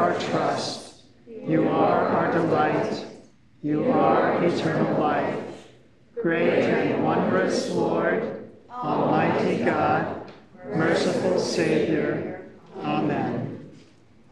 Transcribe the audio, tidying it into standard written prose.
our trust. You are our delight. You are eternal life. Great and wondrous Lord, Almighty God, merciful Savior. Amen.